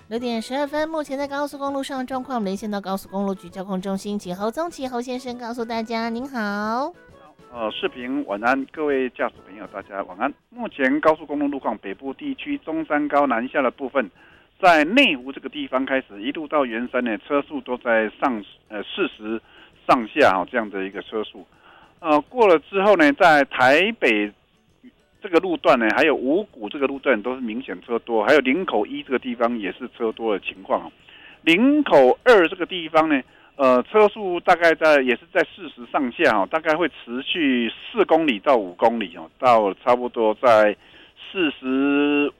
6点12分，目前在高速公路上状况，我们连线到高速公路局交通中心，请侯宗奇侯先生告诉大家。您好。 视频晚安，各位驾驶朋友，大家晚安。目前高速公路路况，北部地区中山高南下的部分，在内湖这个地方开始，一路到圆山呢，车速都在40上下这样的一个车速。过了之后呢，在台北这个路段呢，还有五股这个路段都是明显车多，还有林口1这个地方也是车多的情况。林口2这个地方呢，车速大概也是在40上下大概会持续4公里到5公里到差不多在45